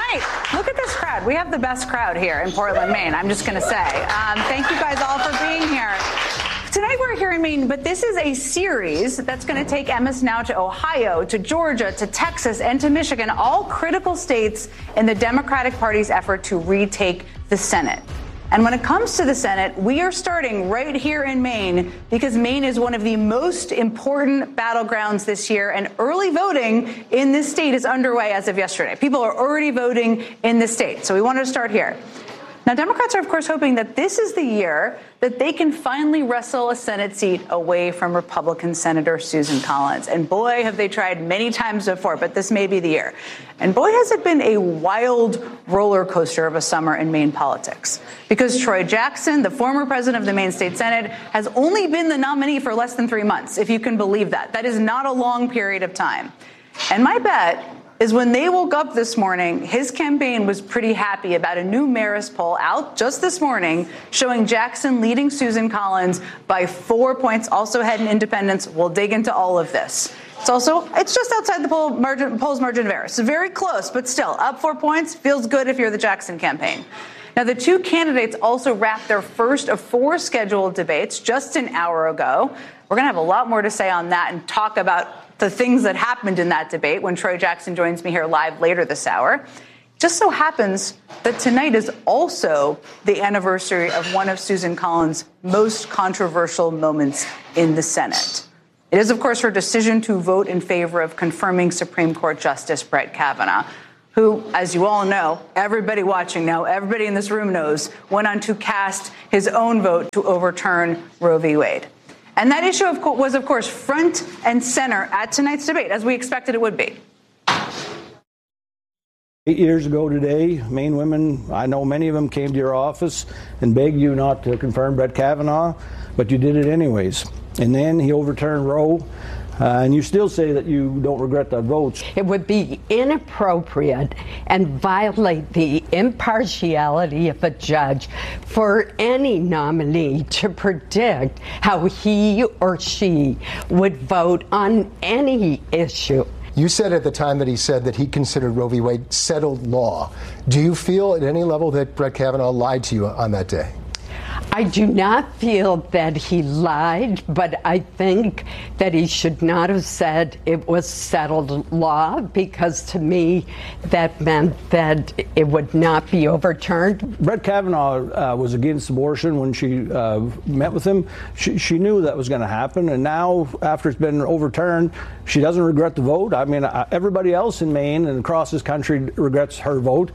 right. Look at this crowd. We have the best crowd here in Portland, Maine, I'm just going to say. Thank you guys all for being here. Tonight we're here in Maine, but this is a series that's going to take MS Now to Ohio, to Georgia, to Texas, and to Michigan, all critical states in the Democratic Party's effort to retake the Senate. And when it comes to the Senate, we are starting right here in Maine because Maine is one of the most important battlegrounds this year, and early voting in this state is underway as of yesterday. People are already voting in the state, so we wanted to start here. Now, Democrats are, of course, hoping that this is the year that they can finally wrestle a Senate seat away from Republican Senator Susan Collins. And boy, have they tried many times before, but this may be the year. And boy, has it been a wild roller coaster of a summer in Maine politics. Because Troy Jackson, the former president of the Maine State Senate, has only been the nominee for less than 3 months, if you can believe that. That is not a long period of time. And my bet is when they woke up this morning, his campaign was pretty happy about a new Marist poll out just this morning showing Jackson leading Susan Collins by 4 points, also ahead in independents. We'll dig into all of this. It's just outside the poll's margin of error. It's very close, but still, up 4 points feels good if you're the Jackson campaign. Now, the two candidates also wrapped their first of 4 scheduled debates just an hour ago. We're going to have a lot more to say on that and talk about the things that happened in that debate when Troy Jackson joins me here live later this hour. Just so happens that tonight is also the anniversary of one of Susan Collins' most controversial moments in the Senate. It is, of course, her decision to vote in favor of confirming Supreme Court Justice Brett Kavanaugh, who, as you all know, everybody watching now, everybody in this room knows, went on to cast his own vote to overturn Roe v. Wade. And that issue was, of course, front and center at tonight's debate, as we expected it would be. 8 years ago today, Maine women, I know many of them came to your office and begged you not to confirm Brett Kavanaugh, but you did it anyways. And then he overturned Roe. And you still say that you don't regret that vote. It would be inappropriate and violate the impartiality of a judge for any nominee to predict how he or she would vote on any issue. You said at the time that he said that he considered Roe v. Wade settled law. Do you feel at any level that Brett Kavanaugh lied to you on that day? I do not feel that he lied, but I think that he should not have said it was settled law, because to me that meant that it would not be overturned. Brett Kavanaugh was against abortion when she met with him. She knew that was going to happen, and now, after it's been overturned, she doesn't regret the vote. I mean, everybody else in Maine and across this country regrets her vote.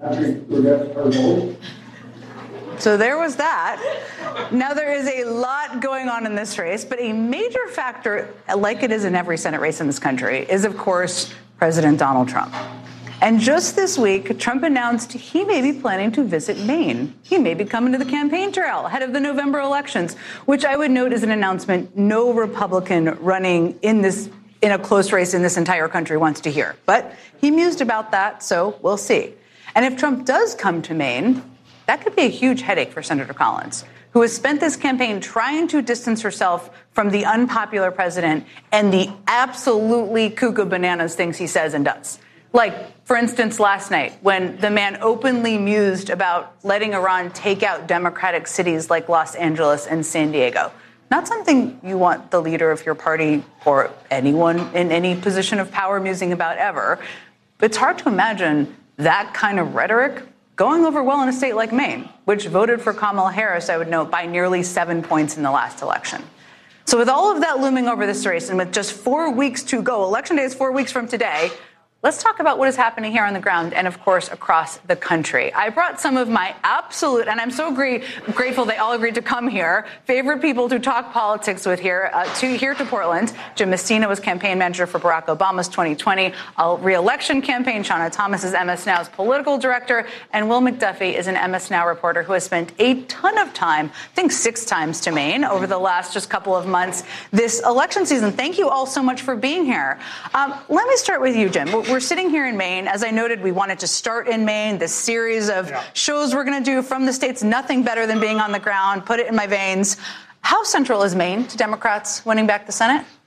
So there was that. Now there is a lot going on in this race, but a major factor, like it is in every Senate race in this country, is, of course, President Donald Trump. And just this week, Trump announced he may be planning to visit Maine. He may be coming to the campaign trail ahead of the November elections, which I would note is an announcement no Republican running in a close race in this entire country wants to hear. But he mused about that, so we'll see. And if Trump does come to Maine, that could be a huge headache for Senator Collins, who has spent this campaign trying to distance herself from the unpopular president and the absolutely cuckoo bananas things he says and does. Like, for instance, last night, when the man openly mused about letting Iran take out democratic cities like Los Angeles and San Diego. Not something you want the leader of your party or anyone in any position of power musing about ever. It's hard to imagine that kind of rhetoric going over well in a state like Maine, which voted for Kamala Harris, I would note, by nearly 7 points in the last election. So with all of that looming over this race and with just 4 weeks to go, Election Day is 4 weeks from today, let's talk about what is happening here on the ground and, of course, across the country. I brought some of my absolute, and I'm so grateful they all agreed to come here, favorite people to talk politics with here to Portland. Jim Messina was campaign manager for Barack Obama's 2020 re-election campaign. Shauna Thomas is MS Now's political director. And Will McDuffie is an MS Now reporter who has spent a ton of time, I think 6 times to Maine, over the last just couple of months this election season. Thank you all so much for being here. Let me start with you, Jim. We're sitting here in Maine. As I noted, we wanted to start in Maine, this series of shows we're going to do from the states. Nothing better than being on the ground. Put it in my veins. How central is Maine to Democrats winning back the Senate?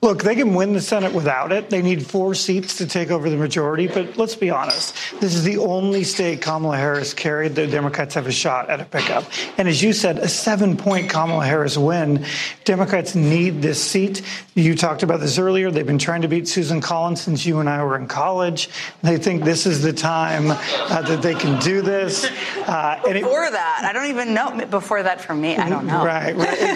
Look, they can win the Senate without it. They need 4 seats to take over the majority. But let's be honest. This is the only state Kamala Harris carried that Democrats have a shot at a pickup. And as you said, a 7-point Kamala Harris win. Democrats need this seat. You talked about this earlier. They've been trying to beat Susan Collins since you and I were in college. They think this is the time that they can do this. Before that, I don't even know. Before that, for me, I don't know. Right.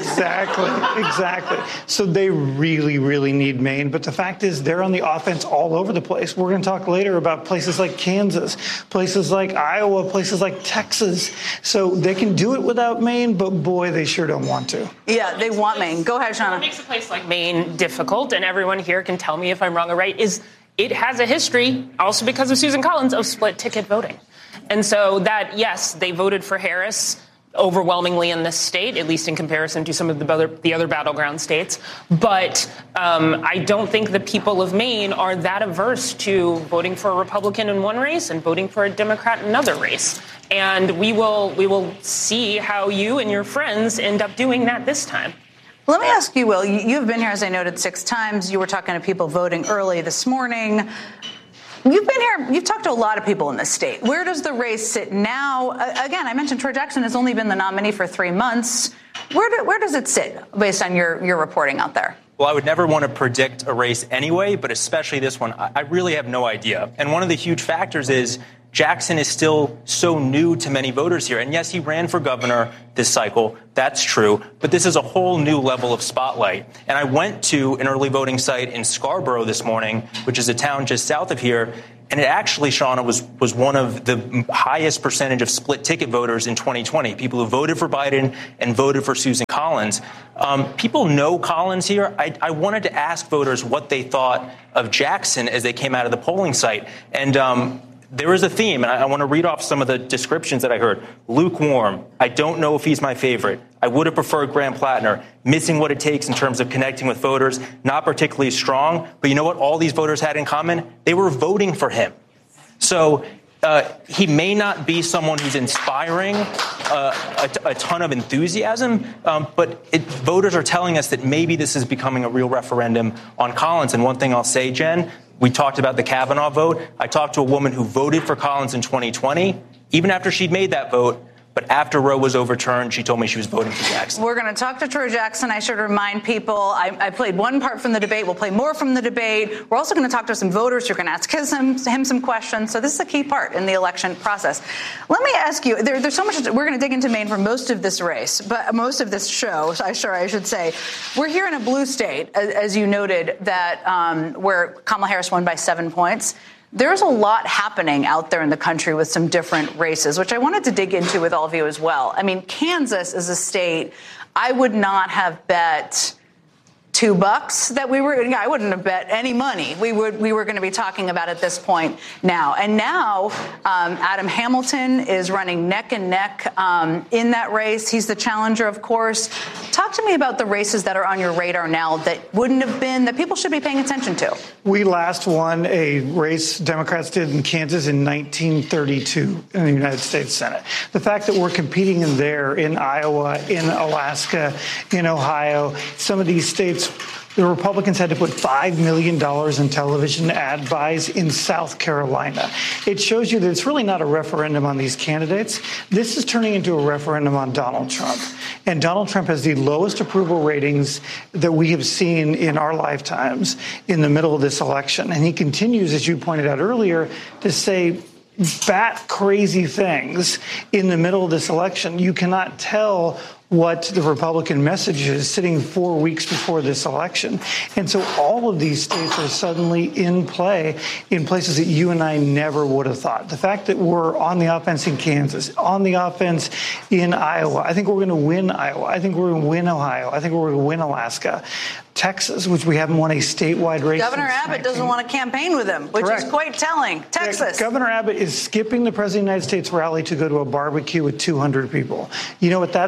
Exactly. So they really need Maine. But the fact is they're on the offense all over the place. We're going to talk later about places like Kansas, places like Iowa, places like Texas. So they can do it without Maine, but boy, they sure don't want to. Yeah, they want Maine. Go ahead, Shauna. What makes a place like Maine difficult, and everyone here can tell me if I'm wrong or right, is it has a history, also because of Susan Collins, of split ticket voting. And so that, yes, they voted for Harris overwhelmingly in this state, at least in comparison to some of the other battleground states. But I don't think the people of Maine are that averse to voting for a Republican in one race and voting for a Democrat in another race. And we will see how you and your friends end up doing that this time. Let me ask you, Will, you've been here, as I noted, 6 times. You were talking to people voting early this morning. You've been here. You've talked to a lot of people in this state. Where does the race sit now? Again, I mentioned Troy Jackson has only been the nominee for 3 months. Where does it sit based on your reporting out there? Well, I would never want to predict a race anyway, but especially this one, I really have no idea. And one of the huge factors is Jackson is still so new to many voters here. And yes, he ran for governor this cycle. That's true. But this is a whole new level of spotlight. And I went to an early voting site in Scarborough this morning, which is a town just south of here. And it actually, Shauna, was one of the highest percentage of split ticket voters in 2020, people who voted for Biden and voted for Susan Collins. People know Collins here. I wanted to ask voters what they thought of Jackson as they came out of the polling site. And there is a theme, and I want to read off some of the descriptions that I heard. Lukewarm. I don't know if he's my favorite. I would have preferred Graham Plattner. Missing what it takes in terms of connecting with voters. Not particularly strong. But you know what all these voters had in common? They were voting for him. So he may not be someone who's inspiring a ton of enthusiasm, but voters are telling us that maybe this is becoming a real referendum on Collins. And one thing I'll say, Jen, we talked about the Kavanaugh vote. I talked to a woman who voted for Collins in 2020, even after she'd made that vote. But after Roe was overturned, she told me she was voting for Jackson. We're going to talk to Troy Jackson. I should remind people, I played one part from the debate. We'll play more from the debate. We're also going to talk to some voters who are going to ask him some questions. So this is a key part in the election process. Let me ask you, there's so much, we're going to dig into Maine for most of this race, but most of this show, I should say. We're here in a blue state, as you noted, that where Kamala Harris won by 7 points. There's a lot happening out there in the country with some different races, which I wanted to dig into with all of you as well. I mean, Kansas is a state I would not have bet $2 that I wouldn't have bet any money. We were going to be talking about at this point now. And now Adam Hamilton is running neck and neck in that race. He's the challenger, of course. Talk to me about the races that are on your radar now that wouldn't have been, that people should be paying attention to. We last won a race Democrats did in Kansas in 1932 in the United States Senate. The fact that we're competing in there, in Iowa, in Alaska, in Ohio, some of these states, the Republicans had to put $5 million in television ad buys in South Carolina. It shows you that it's really not a referendum on these candidates. This is turning into a referendum on Donald Trump. And Donald Trump has the lowest approval ratings that we have seen in our lifetimes in the middle of this election. And he continues, as you pointed out earlier, to say bat crazy things in the middle of this election. You cannot tell what the Republican message is sitting 4 weeks before this election. And so all of these states are suddenly in play in places that you and I never would have thought. The fact that we're on the offense in Kansas, on the offense in Iowa, I think we're going to win Iowa. I think we're going to win Ohio. I think we're going to win Alaska. Texas, which we haven't won a statewide race. Governor Abbott doesn't want to campaign with him, which is quite telling. Texas. Governor Abbott is skipping the President of the United States rally to go to a barbecue with 200 people. You know what that says?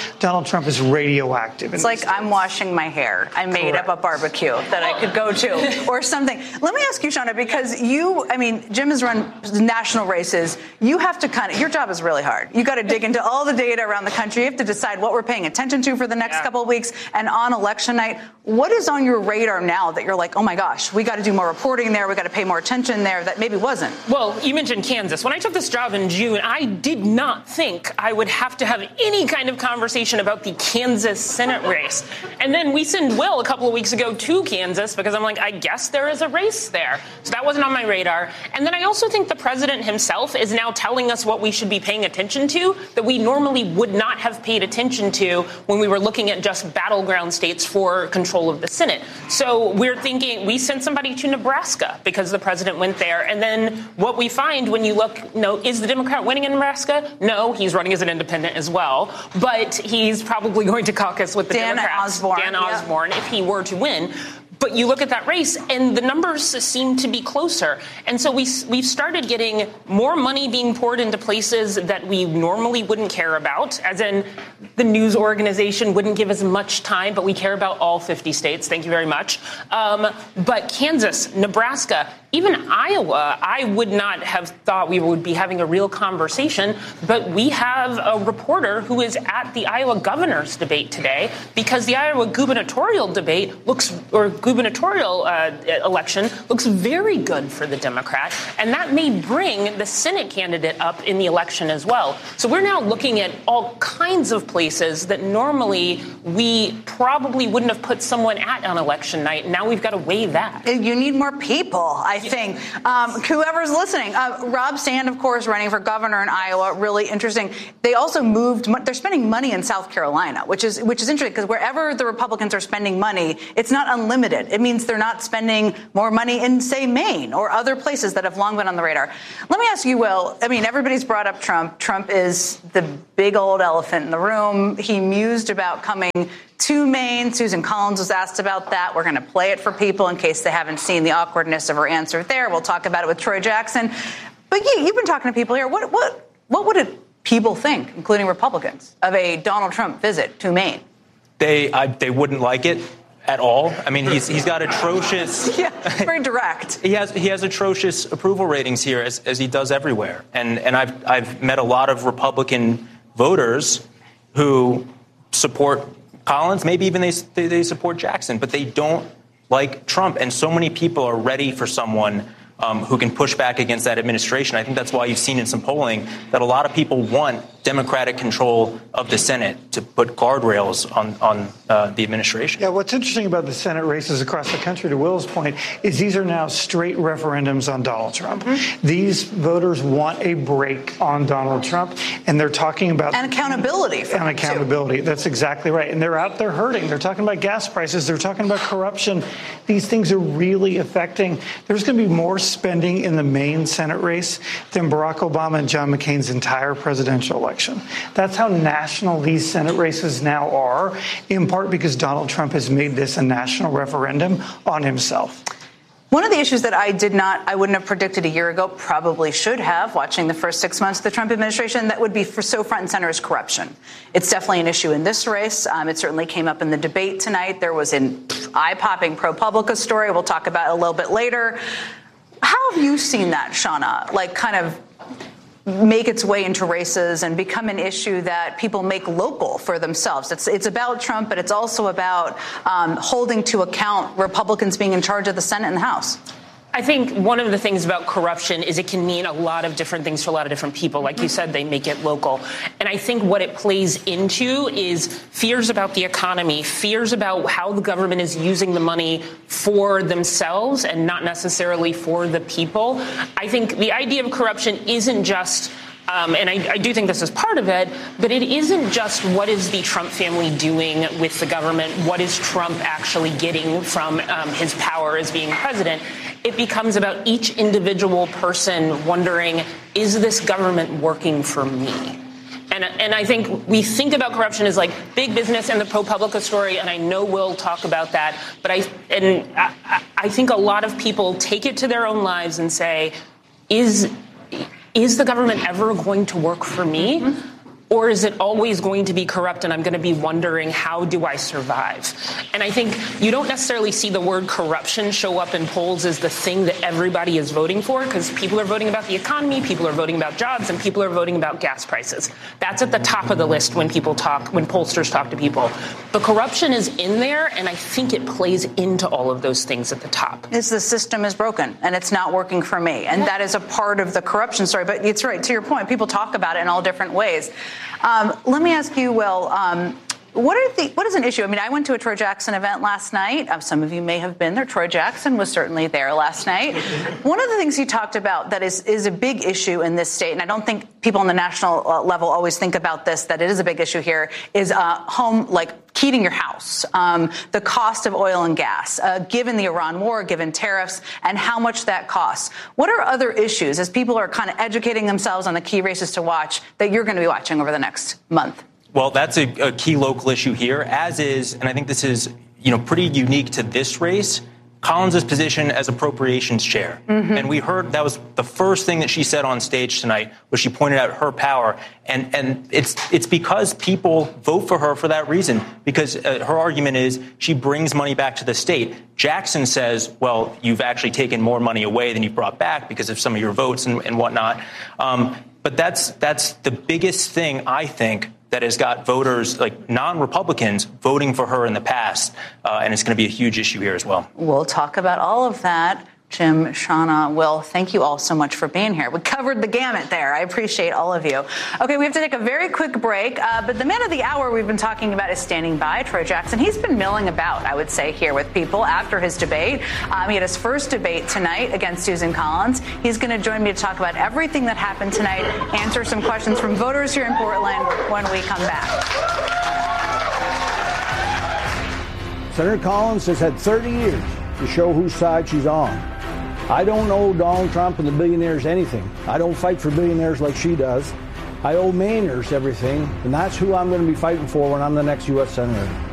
Donald Trump is radioactive. It's like I'm washing my hair. I made up a barbecue that I could go to or something. Let me ask you, Shauna, because Jim has run national races. You have to your job is really hard. You got to dig into all the data around the country. You have to decide what we're paying attention to for the next couple of weeks. And on election night, what is on your radar now that you're like, oh my gosh, we got to do more reporting there. We got to pay more attention there that maybe wasn't? Well, you mentioned Kansas. When I took this job in June, I did not think I would have to have any kind of conversation about the Kansas Senate race. And then we sent Will a couple of weeks ago to Kansas because I'm like, I guess there is a race there. So that wasn't on my radar. And then I also think the president himself is now telling us what we should be paying attention to that we normally would not have paid attention to when we were looking at just battleground states for control of the Senate. So we're thinking we sent somebody to Nebraska because the president went there. And then what we find when you look, is the Democrat winning in Nebraska? No, he's running as an independent as well. But he's probably going to caucus with the Democrats. Dan Osborne, if he were to win. But you look at that race, and the numbers seem to be closer. And so we've started getting more money being poured into places that we normally wouldn't care about, as in the news organization wouldn't give as much time, but we care about all 50 states. Thank you very much. But Kansas, Nebraska, even Iowa, I would not have thought we would be having a real conversation. But we have a reporter who is at the Iowa governor's debate today because the Iowa gubernatorial election looks very good for the Democrat. And that may bring the Senate candidate up in the election as well. So we're now looking at all kinds of places that normally we probably wouldn't have put someone at on election night. Now we've got to weigh that. You need more people, I think. Whoever's listening. Rob Sand, of course, running for governor in Iowa. Really interesting. They also they're spending money in South Carolina, which is interesting because wherever the Republicans are spending money, it's not unlimited. It means they're not spending more money in, say, Maine or other places that have long been on the radar. Let me ask you, Will. Everybody's brought up Trump. Trump is the big old elephant in the room. He mused about coming to Maine. Susan Collins was asked about that. We're going to play it for people in case they haven't seen the awkwardness of her answer there. We'll talk about it with Troy Jackson. But you've been talking to people here. What would people think, including Republicans, of a Donald Trump visit to Maine? They wouldn't like it at all. He's got atrocious. Yeah, very direct. He has atrocious approval ratings here, as he does everywhere. And I've met a lot of Republican voters who support Collins. Maybe even they support Jackson, but they don't like Trump. And so many people are ready for someone who can push back against that administration. I think that's why you've seen in some polling that a lot of people want Democratic control of the Senate to put guardrails on the administration. Yeah, what's interesting about the Senate races across the country, to Will's point, is these are now straight referendums on Donald Trump. Mm-hmm. These voters want a break on Donald Trump, and they're talking about... And accountability. And accountability. That's exactly right. And they're out there hurting. They're talking about gas prices. They're talking about corruption. These things are really affecting... There's going to be more spending in the Maine Senate race than Barack Obama and John McCain's entire presidential election. That's how national these Senate races now are, in part because Donald Trump has made this a national referendum on himself. One of the issues that I wouldn't have predicted a year ago, probably should have, watching the first 6 months of the Trump administration, that would be so front and center is corruption. It's definitely an issue in this race. It certainly came up in the debate tonight. There was an eye-popping ProPublica story we'll talk about a little bit later. How have you seen that, Shauna, kind of make its way into races and become an issue that people make local for themselves? It's about Trump, but it's also about holding to account Republicans being in charge of the Senate and the House. I think one of the things about corruption is it can mean a lot of different things to a lot of different people. Like you said, they make it local. And I think what it plays into is fears about the economy, fears about how the government is using the money for themselves and not necessarily for the people. I think the idea of corruption isn't just and I do think this is part of it, but it isn't just what is the Trump family doing with the government, what is Trump actually getting from his power as being president. It becomes about each individual person wondering, is this government working for me? And I think we think about corruption as like big business and the ProPublica story, and I know we'll talk about that, but I think a lot of people take it to their own lives and say, is the government ever going to work for me? Mm-hmm. Or is it always going to be corrupt and I'm going to be wondering, how do I survive? And I think you don't necessarily see the word corruption show up in polls as the thing that everybody is voting for, because people are voting about the economy, people are voting about jobs, and people are voting about gas prices. That's at the top of the list when pollsters talk to people. The corruption is in there, and I think it plays into all of those things at the top. The system is broken and it's not working for me. And that is a part of the corruption story. But it's right, to your point, people talk about it in all different ways. Let me ask you, Will, what is an issue? I mean, I went to a Troy Jackson event last night. Some of you may have been there. Troy Jackson was certainly there last night. One of the things he talked about that is a big issue in this state, and I don't think people on the national level always think about this, that it is a big issue here, is home, like heating your house, the cost of oil and gas, given the Iran war, given tariffs, and how much that costs. What are other issues, as people are kind of educating themselves on the key races to watch, that you're going to be watching over the next month? Well, that's a key local issue here, as is, and I think this is, pretty unique to this race, Collins' position as appropriations chair. Mm-hmm. And we heard that was the first thing that she said on stage tonight, was she pointed out her power. And it's because people vote for her for that reason, because her argument is she brings money back to the state. Jackson says, well, you've actually taken more money away than you brought back because of some of your votes and whatnot. But that's the biggest thing, I think, that has got voters, like non-Republicans, voting for her in the past. And it's going to be a huge issue here as well. We'll talk about all of that. Jim, Shawna, Will, thank you all so much for being here. We covered the gamut there. I appreciate all of you. Okay, we have to take a very quick break, but the man of the hour we've been talking about is standing by, Troy Jackson. He's been milling about, I would say, here with people after his debate. He had his first debate tonight against Susan Collins. He's going to join me to talk about everything that happened tonight, answer some questions from voters here in Portland when we come back. Senator Collins has had 30 years to show whose side she's on. I don't owe Donald Trump and the billionaires anything. I don't fight for billionaires like she does. I owe Mainers everything, and that's who I'm going to be fighting for when I'm the next U.S. Senator.